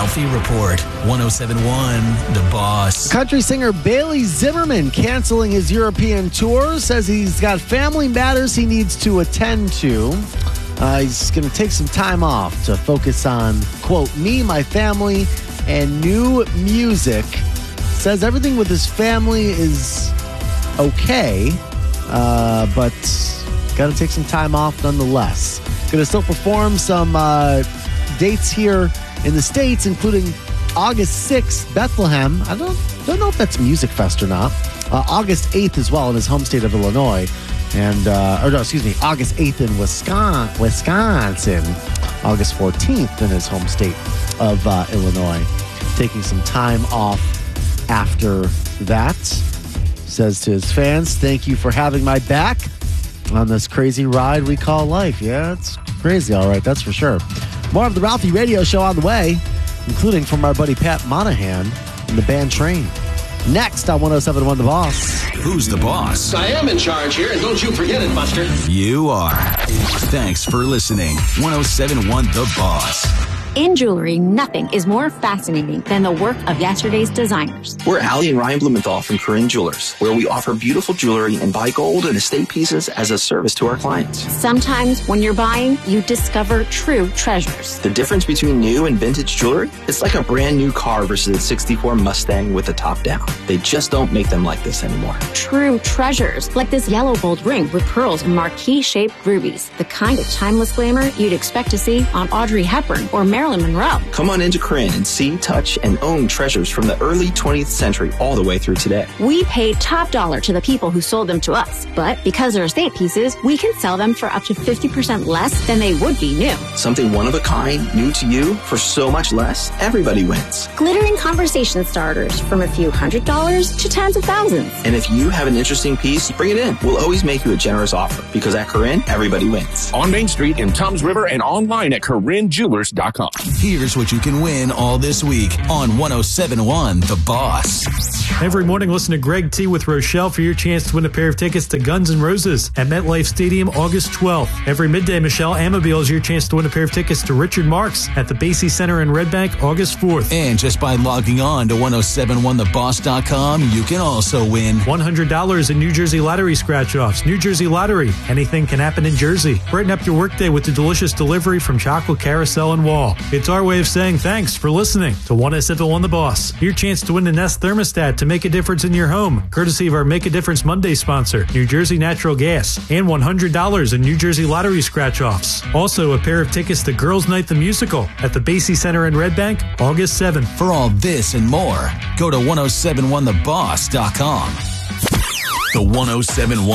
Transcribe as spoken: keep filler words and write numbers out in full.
Ralphie Report. one oh seven point one The Boss. Country singer Bailey Zimmerman canceling his European tour. Says he's got family matters he needs to attend to. Uh, he's going to take some time off to focus on, quote, me, my family, and new music. Says everything with his family is okay, uh, but got to take some time off nonetheless. Going to still perform some uh, dates here in the States, including August sixth, Bethlehem. I don't don't know if that's Music Fest or not. Uh, August eighth as well in his home state of Illinois. And, uh, or no, excuse me, August eighth in Wisconsin. Wisconsin. August fourteenth in his home state of uh, Illinois. Taking some time off after that. Says to his fans, thank you for having my back on this crazy ride we call life. Yeah, it's crazy, all right, that's for sure. More of the Ralphie Radio Show on the way, including from our buddy Pat Monahan and the band Train. Next on one oh seven point one The Boss. Who's the boss? I am in charge here, and don't you forget it, Buster. You are. Thanks for listening. one oh seven point one The Boss. In jewelry, nothing is more fascinating than the work of yesterday's designers. We're Allie and Ryan Blumenthal from Corinne Jewelers, where we offer beautiful jewelry and buy gold and estate pieces as a service to our clients. Sometimes when you're buying, you discover true treasures. The difference between new and vintage jewelry, it's like a brand new car versus a sixty-four Mustang with the top down. They just don't make them like this anymore. True treasures, like this yellow gold ring with pearls and marquise-shaped rubies. The kind of timeless glamour you'd expect to see on Audrey Hepburn or Marilyn Monroe. Come on into Corinne and see, touch, and own treasures from the early twentieth century all the way through today. We paid top dollar to the people who sold them to us, but because they're estate pieces, we can sell them for up to fifty percent less than they would be new. Something one of a kind, new to you, for so much less, everybody wins. Glittering conversation starters from a few hundred dollars to tens of thousands. And if you have an interesting piece, bring it in. We'll always make you a generous offer, because at Corinne, everybody wins. On Main Street in Toms River and online at Corinne Jewelers dot com. Here's what you can win all this week on one oh seven point one The Boss. Every morning, listen to Greg T with Rochelle for your chance to win a pair of tickets to Guns N' Roses at MetLife Stadium August twelfth. Every midday, Michelle Amabile is your chance to win a pair of tickets to Richard Marx at the Basie Center in Red Bank August fourth. And just by logging on to one oh seven point one the boss dot com, you can also win one hundred dollars in New Jersey Lottery scratch-offs. New Jersey Lottery. Anything can happen in Jersey. Brighten up your workday with the delicious delivery from Chocolate Carousel and Wall. It's our way of saying thanks for listening to one oh seven point one The Boss. Your chance to win the Nest thermostat to make a difference in your home, courtesy of our Make a Difference Monday sponsor, New Jersey Natural Gas, and one hundred dollars in New Jersey Lottery scratch-offs. Also, a pair of tickets to Girls Night the Musical at the Basie Center in Red Bank, August seventh. For all this and more, go to one oh seven point one the boss dot com. The one oh seven point one